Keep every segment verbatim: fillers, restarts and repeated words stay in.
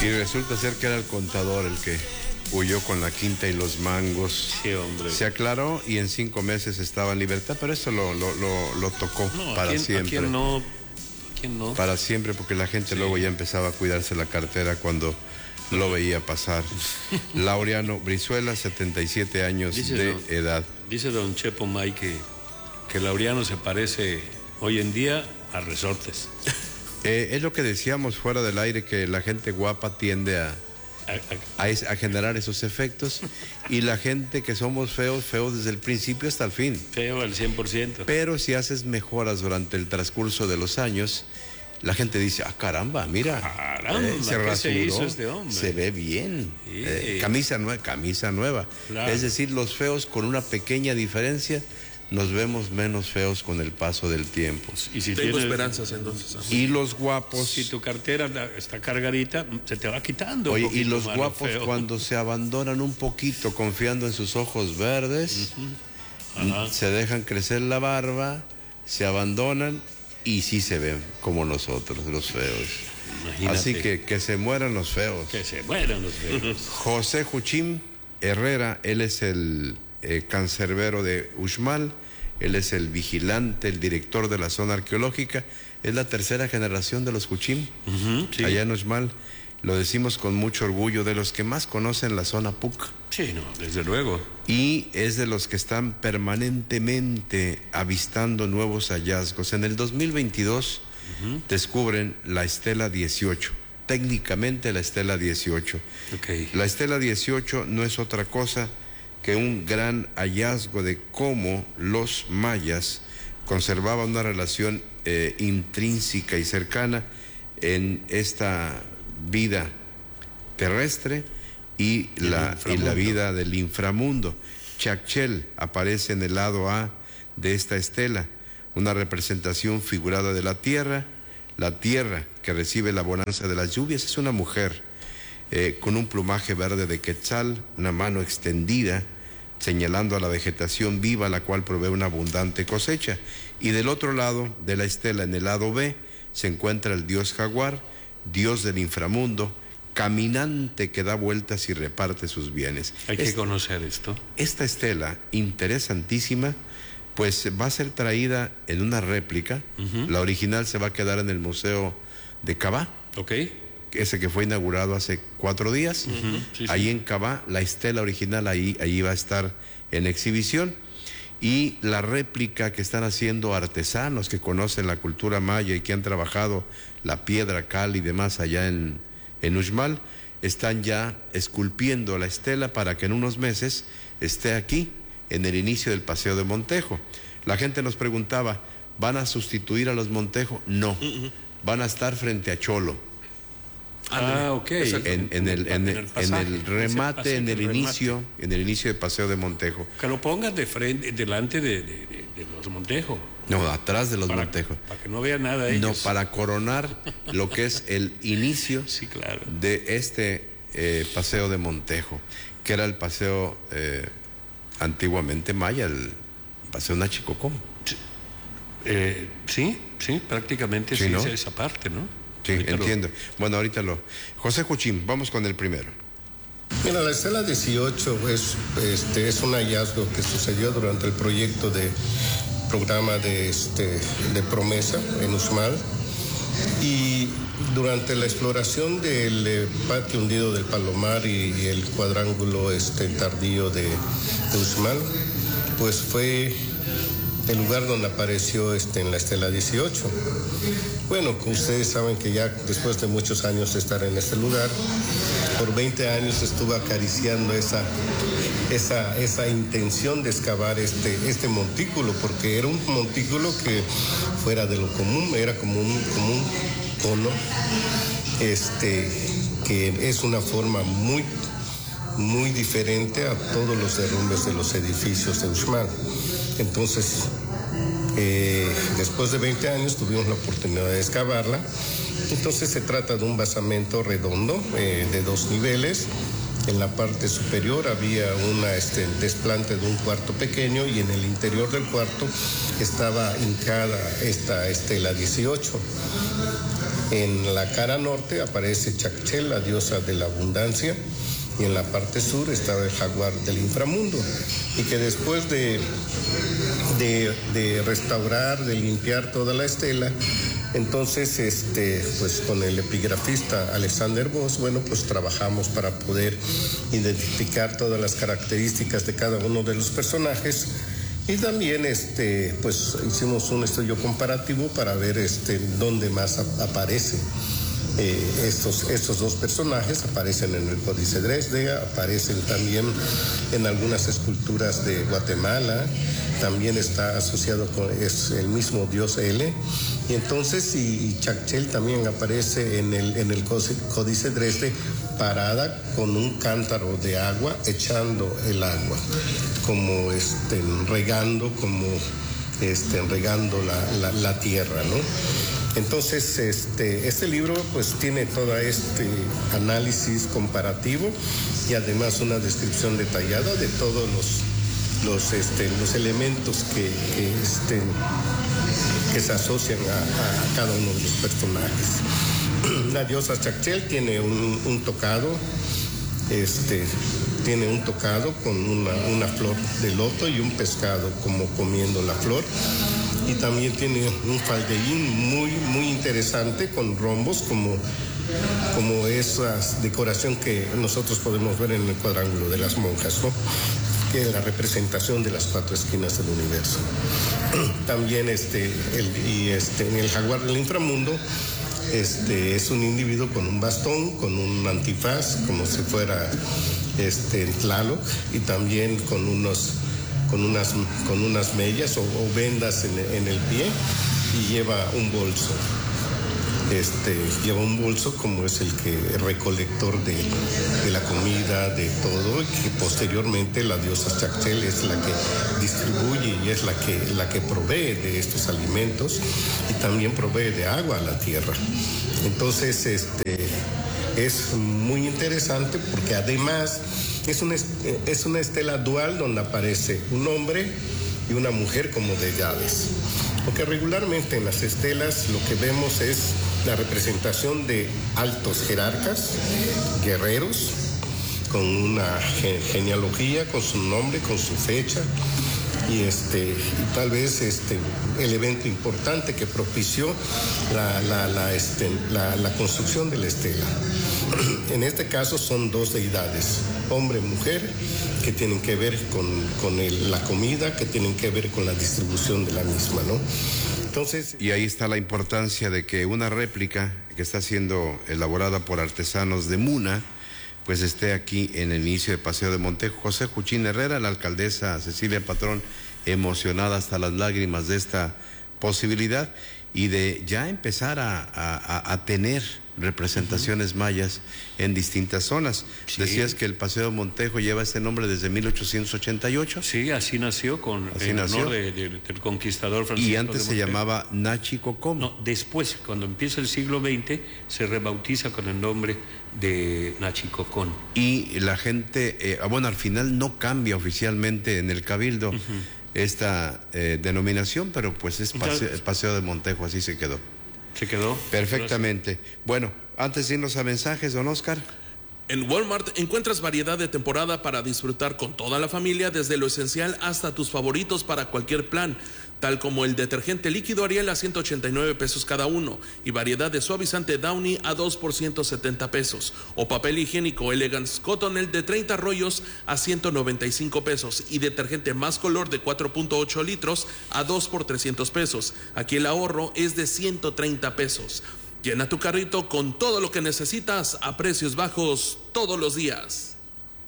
Y resulta ser que era el contador el que huyó con la quinta y los mangos. Sí, hombre. Se aclaró y en cinco meses estaba en libertad, pero eso lo, lo, lo, lo tocó no, para ¿a quién, siempre. ¿a quién no? ¿A quién no? Para siempre, porque la gente sí. luego ya empezaba a cuidarse la cartera cuando lo veía pasar. Laureano Brizuela, setenta y siete años dice de don, edad. Dice don Chepo May que, que Laureano se parece hoy en día a Resortes. Eh, es lo que decíamos fuera del aire, que la gente guapa tiende a, a, a, a generar esos efectos, y la gente que somos feos, feos desde el principio hasta el fin. Feo al cien por ciento. Pero si haces mejoras durante el transcurso de los años, la gente dice, ah, caramba, mira, caramba, eh, se rasuró, se hizo este hombre? Se ve bien, sí. eh, camisa, nue camisa nueva. Claro. Es decir, los feos con una pequeña diferencia, nos vemos menos feos con el paso del tiempo. Y si Tengo tienes... esperanzas entonces. Y los guapos... Si tu cartera está cargadita, se te va quitando. Oye, y los guapos feo. Cuando se abandonan un poquito confiando en sus ojos verdes, uh-huh. se dejan crecer la barba, se abandonan y sí se ven como nosotros, los feos. Imagínate. Así que que se mueran los feos. Que se mueran los feos. José Juchín Herrera, él es el... Eh, cancerbero de Uxmal, él es el vigilante, el director de la zona arqueológica, es la tercera generación de los Juchín, uh-huh, sí. allá en Uxmal, lo decimos con mucho orgullo, de los que más conocen la zona Puc. Sí, no, desde luego. Y es de los que están permanentemente avistando nuevos hallazgos. En el dos mil veintidós uh-huh. descubren la estela dieciocho, técnicamente la estela dieciocho. Okay. La estela dieciocho no es otra cosa que un gran hallazgo de cómo los mayas conservaban una relación eh, intrínseca y cercana en esta vida terrestre y la, y la vida del inframundo. Chacchel aparece en el lado A de esta estela, una representación figurada de la tierra. La tierra que recibe la bonanza de las lluvias es una mujer eh, con un plumaje verde de quetzal, una mano extendida, señalando a la vegetación viva, la cual provee una abundante cosecha. Y del otro lado de la estela, en el lado B, se encuentra el dios jaguar, dios del inframundo, caminante que da vueltas y reparte sus bienes. Hay que conocer esto. Esta estela, interesantísima, pues va a ser traída en una réplica. Uh-huh. La original se va a quedar en el Museo de Cabá. Ok. Ese que fue inaugurado hace cuatro días, uh-huh, sí, ahí sí. en Cabá, la estela original ahí, ahí va a estar en exhibición, y la réplica que están haciendo artesanos que conocen la cultura maya y que han trabajado la piedra, cal y demás allá en, en Uxmal, están ya esculpiendo la estela para que en unos meses esté aquí, en el inicio del Paseo de Montejo. La gente nos preguntaba, ¿van a sustituir a los Montejo? No, uh-huh. van a estar frente a Cholo. Ah, ok. En, en, el, en, el, en el remate, en el, el inicio, remate. en el inicio del Paseo de Montejo. Que lo pongas de frente, delante de, de, de, de los Montejo. No, atrás de los para, Montejo. Para que no vea nada ellos. No, para coronar lo que es el inicio sí, claro. de este eh, Paseo de Montejo, que era el paseo eh, antiguamente maya, el Paseo Nachicocom. Eh, sí, sí, prácticamente sí, sí ¿no? es esa parte, ¿no? Sí, ahorita entiendo. Lo... Bueno, ahorita lo... José Juchín, vamos con el primero. Mira, la estela dieciocho es, este, es un hallazgo que sucedió durante el proyecto de programa de, este, de Promesa en Uxmal, y durante la exploración del eh, patio hundido del Palomar y, y el cuadrángulo este, tardío de, de Uxmal, pues fue el lugar donde apareció este, en la estela dieciocho. Bueno, ustedes saben que ya después de muchos años de estar en este lugar, por veinte años estuve acariciando esa, esa, esa intención de excavar este, este montículo, porque era un montículo que fuera de lo común, era como un, como un cono, este, que es una forma muy, muy diferente a todos los derrumbes de los edificios de Uxmal. Entonces, eh, después de veinte años tuvimos la oportunidad de excavarla. Entonces se trata de un basamento redondo eh, de dos niveles. En la parte superior había una este, desplante de un cuarto pequeño, y en el interior del cuarto estaba hincada esta estela dieciocho. En la cara norte aparece Chacchel, la diosa de la abundancia, y en la parte sur estaba el jaguar del inframundo, y que después de, de, de restaurar, de limpiar toda la estela, entonces este, pues con el epigrafista Alexander Voss, bueno, pues trabajamos para poder identificar todas las características de cada uno de los personajes, y también este, pues hicimos un estudio comparativo para ver este, dónde más ap- aparece. Eh, estos, estos dos personajes aparecen en el Códice Dresde, aparecen también en algunas esculturas de Guatemala, también está asociado con es el mismo dios Ele, y entonces y, y Chacchel también aparece en el, en el Códice Dresde parada con un cántaro de agua echando el agua, como este, regando, como este, regando la, la, la tierra, ¿no? Entonces, este, este libro pues tiene todo este análisis comparativo y además una descripción detallada de todos los, los, este, los elementos que, que, este, que se asocian a, a cada uno de los personajes. La diosa Chacchel tiene un, un tocado, este, tiene un tocado con una, una flor de loto y un pescado como comiendo la flor. Y también tiene un faldeín muy, muy interesante con rombos, como, como esa decoración que nosotros podemos ver en el cuadrángulo de las monjas, ¿no? Que es la representación de las cuatro esquinas del universo. También este, el, y este, en el jaguar del inframundo este, es un individuo con un bastón, con un antifaz, como si fuera este, Tlaloc, y también con unos... Con unas, con unas medias o, o vendas en, en el pie, y lleva un bolso. Este, lleva un bolso como es el que el recolector de, de la comida, de todo, y que posteriormente la diosa Chacchel es la que distribuye y es la que, la que provee de estos alimentos y también provee de agua a la tierra. Entonces, este, es muy interesante porque además Es una, es una estela dual donde aparece un hombre y una mujer como deidades. Porque regularmente en las estelas lo que vemos es la representación de altos jerarcas, guerreros, con una genealogía, con su nombre, con su fecha, y, este, y tal vez este, el evento importante que propició la, la, la, este, la, la construcción de la estela. En este caso son dos deidades, hombre y mujer, que tienen que ver con, con el, la comida, que tienen que ver con la distribución de la misma, ¿no? Entonces... Y ahí está la importancia de que una réplica que está siendo elaborada por artesanos de Muna, pues esté aquí en el inicio de Paseo de Montejo. José Juchín Herrera, la alcaldesa Cecilia Patrón, emocionada hasta las lágrimas de esta posibilidad y de ya empezar a, a, a tener representaciones uh-huh. mayas en distintas zonas. Sí. Decías que el Paseo de Montejo lleva este nombre desde mil ochocientos ochenta y ocho. Sí, así nació, con así en nació. honor de, de, del conquistador Francisco. Y antes se llamaba Nachicocom. No, después, cuando empieza el siglo veinte, se rebautiza con el nombre de Nachicocón. Y la gente, eh, bueno, al final no cambia oficialmente en el Cabildo uh-huh. esta eh, denominación, pero pues es paseo, el Paseo de Montejo, así se quedó. Se quedó. Perfectamente. Gracias. Bueno, antes de irnos a mensajes, don Oscar. En Walmart encuentras variedad de temporada para disfrutar con toda la familia, desde lo esencial hasta tus favoritos para cualquier plan, tal como el detergente líquido Ariel a ciento ochenta y nueve pesos cada uno y variedad de suavizante Downy a dos por ciento setenta pesos, o papel higiénico Elegance Cottonelle de treinta rollos a ciento noventa y cinco pesos y detergente Más Color de cuatro punto ocho litros a dos por trescientos pesos. Aquí el ahorro es de ciento treinta pesos. Llena tu carrito con todo lo que necesitas a precios bajos todos los días.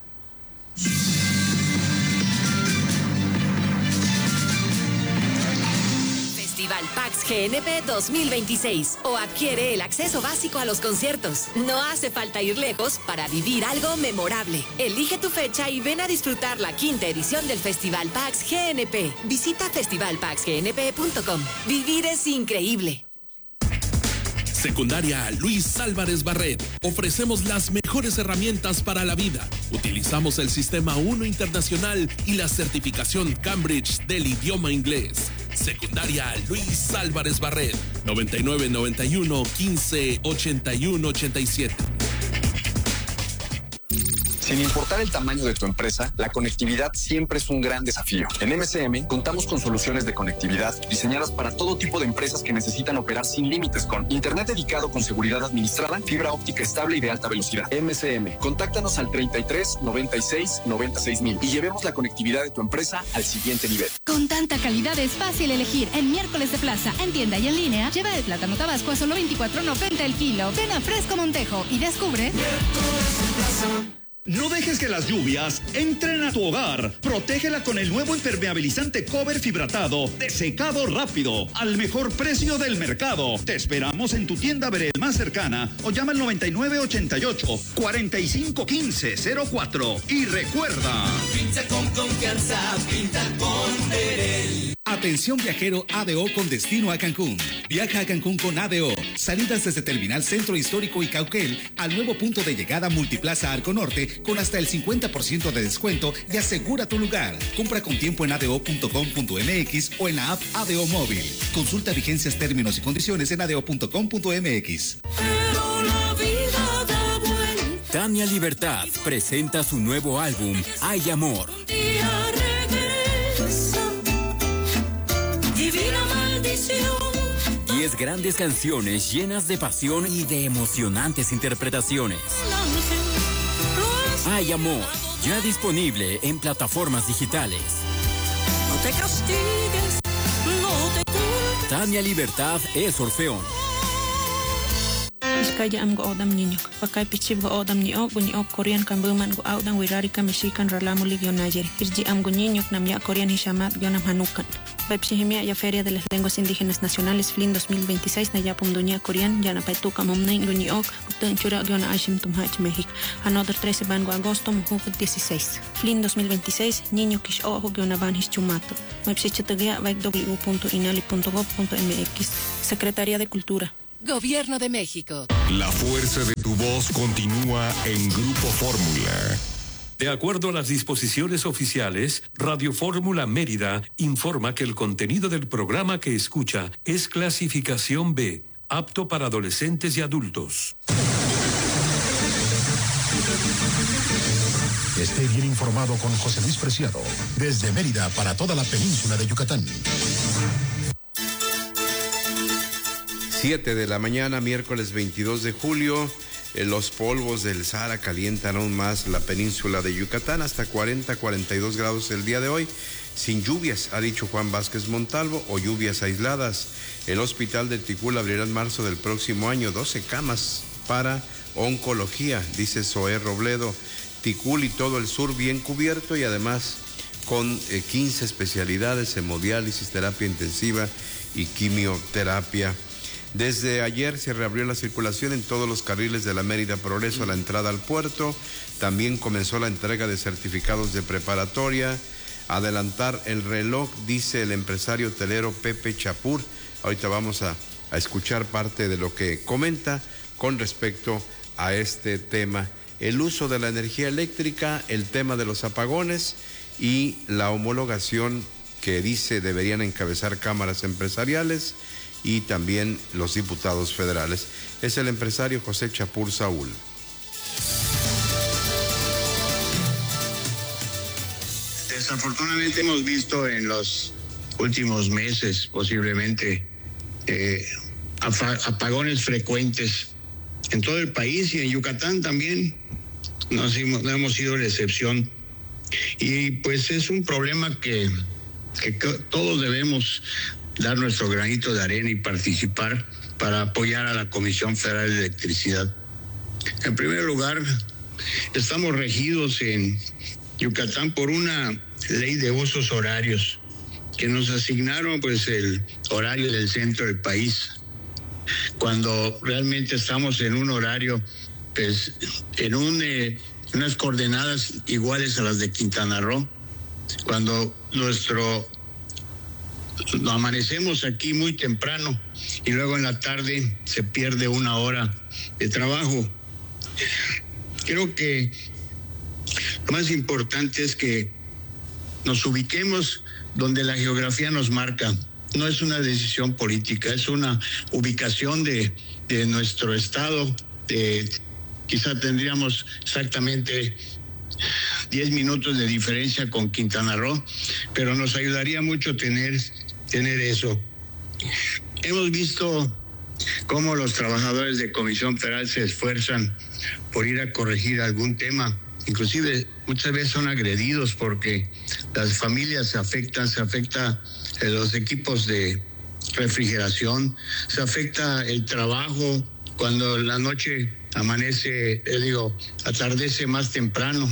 Festival PAX G N P dos mil veintiséis o adquiere el acceso básico a los conciertos. No hace falta ir lejos para vivir algo memorable. Elige tu fecha y ven a disfrutar la quinta edición del Festival PAX G N P. Visita festival pax g n p punto com. Vivir es increíble. Secundaria Luis Álvarez Barret. Ofrecemos las mejores herramientas para la vida. Utilizamos el Sistema uno Internacional y la certificación Cambridge del idioma inglés. Secundaria Luis Álvarez Barret, noventa y nueve noventa y uno quince ochenta y uno ochenta y siete. Sin importar el tamaño de tu empresa, la conectividad siempre es un gran desafío. En M C M contamos con soluciones de conectividad diseñadas para todo tipo de empresas que necesitan operar sin límites, con internet dedicado con seguridad administrada, fibra óptica estable y de alta velocidad. M C M, contáctanos al treinta y tres noventa y seis noventa y seis mil y llevemos la conectividad de tu empresa al siguiente nivel. Con tanta calidad es fácil elegir. El miércoles de plaza, en tienda y en línea, lleva el plátano tabasco a solo veinticuatro noventa el kilo. Ven a Fresco Montejo y descubre... No dejes que las lluvias entren a tu hogar. Protégela con el nuevo impermeabilizante Cover Fibratado de secado rápido al mejor precio del mercado. Te esperamos en tu tienda Verel más cercana o llama al noventa y nueve ochenta y ocho cuarenta y cinco quince cero cuatro. Y recuerda, pinta con confianza, pinta con Verel. Atención viajero A D O con destino a Cancún. Viaja a Cancún con A D O. Salidas desde Terminal Centro Histórico y Cauquel al nuevo punto de llegada Multiplaza Arco Norte con hasta el cincuenta por ciento de descuento y asegura tu lugar. Compra con tiempo en a d o punto com punto m x o en la app A D O Móvil. Consulta vigencias, términos y condiciones en a d o punto com punto m x. Pero la vida da vuelta. Tania Libertad presenta su nuevo álbum Hay Amor. Divina maldición. Diez grandes canciones llenas de pasión y de emocionantes interpretaciones. Hay Amor, ya disponible en plataformas digitales. No te castigues, no te culpes. Tania Libertad es Orfeón. Iskaya am go odam niño. Pakay pichib go odam ni o bunyi o Korean kan buman go audan wirari ka Mexican ralamu ligyo Nigeria. Irji am go niño nam ya Korean hishamat gionam hanukan. Bepsihimia ya Feria de las Lenguas Indígenas Nacionales F L I N dos mil veintiséis na ya pumdunia Korean ya na paituka momnain bunyi ok utan chura giona ashim tumhach México. Another trece van go agosto mujuk dieciséis. F L I N dos mil veintiséis niño kish ojo giona van hischumato. Websichetagya vaik w punto inali punto gov punto m x. Secretaría de Cultura. Gobierno de México. La fuerza de tu voz continúa en Grupo Fórmula. De acuerdo a las disposiciones oficiales, Radio Fórmula Mérida informa que el contenido del programa que escucha es clasificación B, apto para adolescentes y adultos. Esté bien informado con José Luis Preciado, desde Mérida para toda la península de Yucatán. siete de la mañana, miércoles veintidós de julio. Eh, los polvos del Sahara calientan aún más la península de Yucatán, hasta cuarenta, cuarenta y dos grados el día de hoy, sin lluvias, ha dicho Juan Vázquez Montalvo, o lluvias aisladas. El hospital de Ticul abrirá en marzo del próximo año doce camas para oncología, dice Zoé Robledo. Ticul y todo el sur bien cubierto y además con eh, quince especialidades, hemodiálisis, terapia intensiva y quimioterapia. Desde ayer se reabrió la circulación en todos los carriles de la Mérida Progreso a la entrada al puerto. También comenzó la entrega de certificados de preparatoria. Adelantar el reloj, dice el empresario hotelero Pepe Chapur. Ahorita vamos a, a escuchar parte de lo que comenta con respecto a este tema. El uso de la energía eléctrica, el tema de los apagones y la homologación que dice deberían encabezar cámaras empresariales y también los diputados federales. Es el empresario José Chapur Saúl. Desafortunadamente hemos visto en los últimos meses posiblemente eh, apagones frecuentes en todo el país y en Yucatán también. No, no hemos sido la excepción. Y pues es un problema que, que todos debemos dar nuestro granito de arena y participar para apoyar a la Comisión Federal de Electricidad. En primer lugar, estamos regidos en Yucatán por una ley de usos horarios que nos asignaron pues el horario del centro del país, cuando realmente estamos en un horario pues en un, eh, unas coordenadas iguales a las de Quintana Roo, cuando nuestro amanecemos aquí muy temprano y luego en la tarde se pierde una hora de trabajo. Creo que lo más importante es que nos ubiquemos donde la geografía nos marca. no es una decisión política, es una ubicación de, de nuestro estado. De, quizá tendríamos exactamente diez minutos de diferencia con Quintana Roo, pero nos ayudaría mucho tener, tener eso. Hemos visto cómo los trabajadores de Comisión Federal se esfuerzan por ir a corregir algún tema. Inclusive muchas veces son agredidos porque las familias se afectan, se afecta eh, los equipos de refrigeración, se afecta el trabajo cuando la noche amanece, eh, digo, atardece más temprano.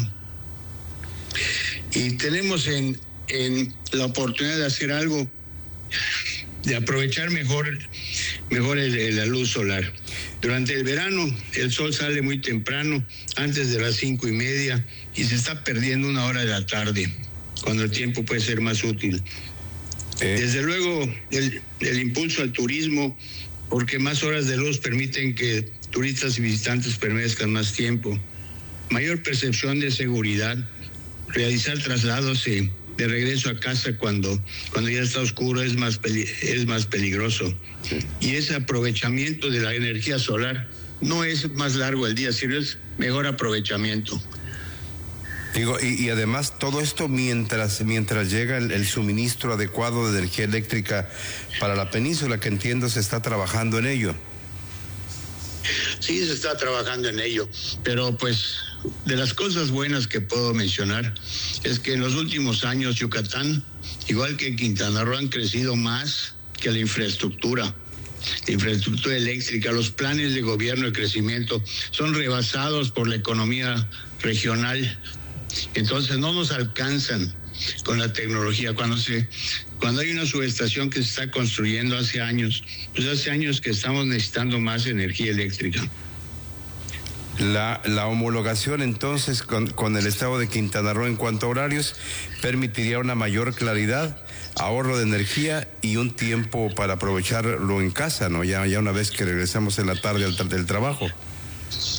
Y tenemos en, en la oportunidad de hacer algo, de aprovechar mejor, mejor el, el, la luz solar. Durante el verano el sol sale muy temprano, antes de las cinco y media, y se está perdiendo una hora de la tarde, cuando el tiempo puede ser más útil. Eh. Desde luego el, el impulso al turismo, porque más horas de luz permiten que turistas y visitantes permanezcan más tiempo. Mayor percepción de seguridad, realizar traslados eh, de regreso a casa cuando, cuando ya está oscuro es más, peli- es más peligroso. Sí. Y ese aprovechamiento de la energía solar no es más largo el día, sino es mejor aprovechamiento. Digo, y, y además todo esto mientras, mientras llega el, el suministro adecuado de energía eléctrica para la península, que entiendo se está trabajando en ello. Sí, se está trabajando en ello, pero pues de las cosas buenas que puedo mencionar es que en los últimos años Yucatán, igual que Quintana Roo, han crecido más que la infraestructura. La infraestructura eléctrica, los planes de gobierno de crecimiento son rebasados por la economía regional. Entonces no nos alcanzan con la tecnología. Cuando se, cuando hay una subestación que se está construyendo hace años, pues hace años que estamos necesitando más energía eléctrica. La, la homologación entonces con, con el estado de Quintana Roo en cuanto a horarios permitiría una mayor claridad, ahorro de energía y un tiempo para aprovecharlo en casa, ¿no? Ya, ya una vez que regresamos en la tarde al, del trabajo.